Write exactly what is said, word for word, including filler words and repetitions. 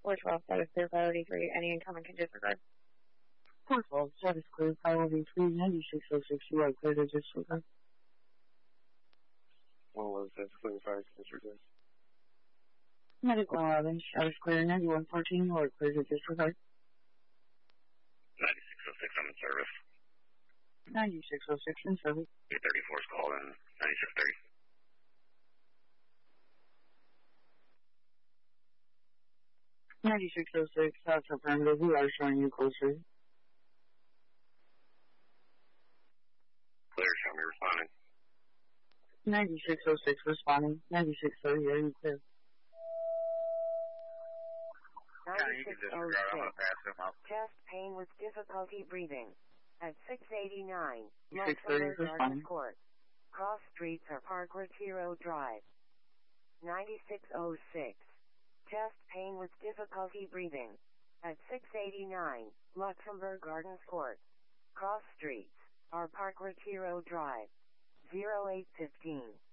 four twelve, status clear, priority three, any incoming can disregard. four twelve, status clear, priority three, ninety-six oh six, you are clear to disregard. one one six, clear fire, disregard. Medical eleven, status clear, ninety-one fourteen, you are clear to disregard. ninety-six oh six, I'm in service. ninety-six oh six in service. eight thirty-four is called in, ninety-six thirty. ninety-six oh six, that's affirmative, we are showing you closer. Clear, show me responding. ninety-six oh six responding, ninety-six thirty, are you clear? ninety-six oh six, chest pain with difficulty breathing. At six eighty-nine, six thirty Luxembourg responding. Gardens Court. Cross streets are Park Retiro Drive. ninety-six oh six, chest pain with difficulty breathing. At six eighty-nine, Luxembourg Gardens Court. Cross streets are Park Retiro Drive. zero eight fifteen.